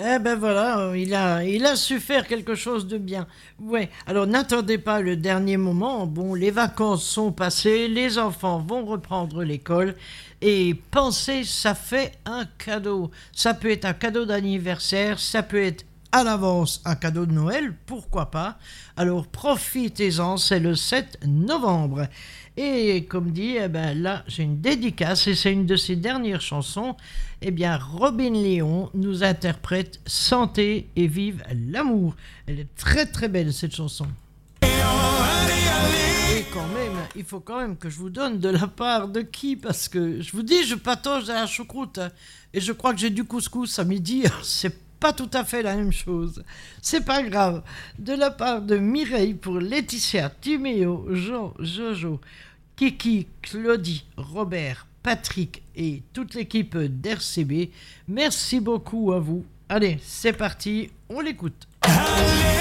Eh ben voilà, il a su faire quelque chose de bien. Ouais, alors n'attendez pas le dernier moment. Bon, les vacances sont passées, les enfants vont reprendre l'école. Et pensez, ça fait un cadeau. Ça peut être un cadeau d'anniversaire, ça peut être à l'avance un cadeau de Noël, pourquoi pas. Alors profitez-en, c'est le 7 novembre. Et comme dit, eh ben là, j'ai une dédicace et c'est une de ses dernières chansons. Eh bien, Robin Léon nous interprète Santé et vive l'amour. Elle est très très belle cette chanson. Et quand même, il faut quand même que je vous donne de la part de qui, parce que je vous dis, je patauge à la choucroute et je crois que j'ai du couscous à midi. C'est pas tout à fait la même chose. C'est pas grave. De la part de Mireille pour Laetitia, Timéo, Jean, Jojo, Kiki, Claudie, Robert, Patrick et toute l'équipe d'RCB, merci beaucoup à vous. Allez, c'est parti, on l'écoute.